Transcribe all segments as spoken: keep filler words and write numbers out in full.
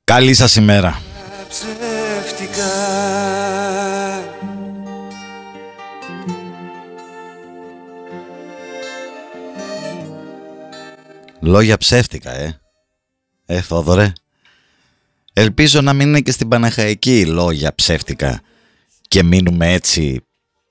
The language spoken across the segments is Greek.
Καλή σας ημέρα. Ψεύτικα. Λόγια ψεύτικα, ε. Ε, Θόδωρε. Ελπίζω να μην είναι και στην Παναχαϊκή λόγια ψεύτικα και μείνουμε έτσι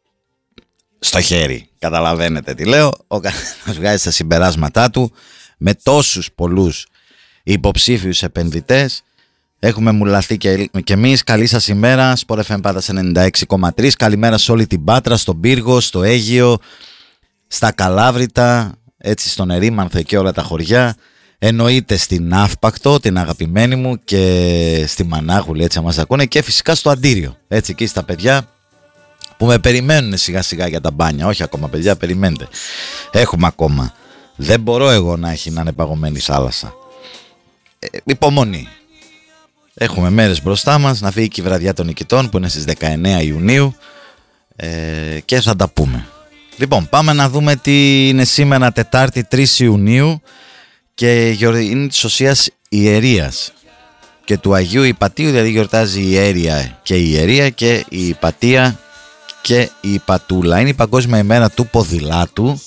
στο χέρι. Καταλαβαίνετε τι λέω. Ο καθένας βγάζει τα συμπεράσματά του. Με τόσους πολλούς υποψήφιους επενδυτές έχουμε μουλαθεί και, και εμείς. Καλή σας ημέρα. Sport εφ εμ Πάτρας ενενήντα έξι κόμμα τρία. Καλημέρα σε όλη την Πάτρα, στον Πύργο, στο Αίγυο, στα Καλάβρητα, έτσι στον Ερήμανθο και όλα τα χωριά. Εννοείται στην Αύπακτο, την αγαπημένη μου, και στη Μανάγουλη, έτσι μας ακούνε, και φυσικά στο Αντίριο, έτσι εκεί στα παιδιά που με περιμένουν σιγά σιγά για τα μπάνια. Όχι ακόμα, παιδιά, περιμένετε. Έχουμε ακόμα. Δεν μπορώ εγώ να έχει να είναι παγωμένη θάλασσα. Ε, υπομονή. Έχουμε μέρες μπροστά μας, να φύγει και η βραδιά των νικητών που είναι στις δεκαεννέα Ιουνίου, ε, και θα τα πούμε. Λοιπόν, πάμε να δούμε τι είναι σήμερα, Τετάρτη τρεις Ιουνίου, και είναι της Οσίας Ιερίας και του Αγίου Ιπατίου, δηλαδή γιορτάζει η Ιέρια και η Ιερία και η Ιπατία και η Ιπατούλα. Είναι η Παγκόσμια ημέρα του ποδηλάτου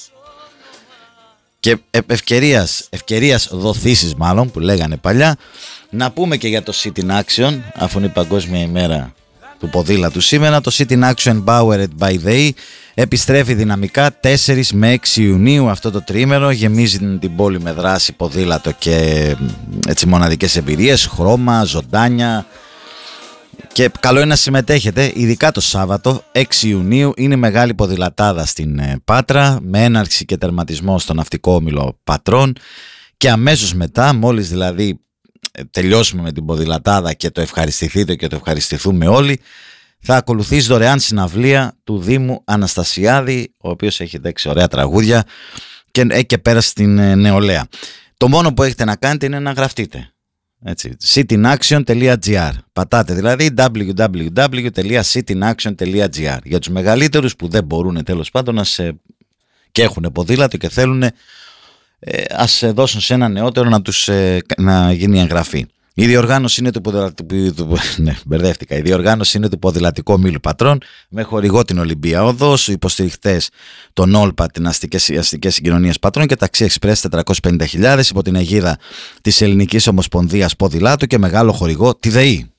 και ευκαιρίας, ευκαιρίας δοθήσεις μάλλον που λέγανε παλιά, να πούμε και για το Sit in Action, αφού είναι η Παγκόσμια ημέρα του ποδήλατου σήμερα. Το Sit in Action Powered by Day επιστρέφει δυναμικά τέσσερις με έξι Ιουνίου αυτό το τριήμερο. Γεμίζει την πόλη με δράση, ποδήλατο και έτσι μοναδικές εμπειρίες, χρώμα, ζωντάνια, και καλό είναι να συμμετέχετε. Ειδικά το Σάββατο έξι Ιουνίου είναι μεγάλη ποδηλατάδα στην Πάτρα, με έναρξη και τερματισμό στο Ναυτικό Όμιλο Πατρών, και αμέσως μετά, μόλις δηλαδή τελειώσουμε με την ποδηλατάδα και το ευχαριστηθείτε και το ευχαριστηθούμε όλοι, θα ακολουθήσει δωρεάν συναυλία του Δήμου Αναστασιάδη, ο οποίος έχει δέξει ωραία τραγούδια και, ε, και πέρασε στην νεολαία. Το μόνο που έχετε να κάνετε είναι να γραφτείτε, έτσι, sitinaction τελεία gr. Πατάτε δηλαδή double-u double-u double-u τελεία sitinaction τελεία gr. Για τους μεγαλύτερους που δεν μπορούν τέλος πάντων να σε... και έχουν ποδήλατο και θέλουν, ε, ας δώσουν σε ένα νεότερο να, τους, ε, να γίνει εγγραφή. Η διοργάνωση είναι του, ποδηλατικού, ναι, μπερδεύτηκα. Η διοργάνωση είναι του Ποδηλατικού Ομίλου Πατρών, με χορηγό την Ολυμπία Οδός, υποστηριχτές τον Όλπα, την αστικές, αστικές συγκοινωνίες Πατρών και Ταξί Εξπρές τετρακόσιες πενήντα χιλιάδες, υπό την αιγίδα της Ελληνικής Ομοσπονδίας Ποδηλάτου, και μεγάλο χορηγό τη ΔΕΗ.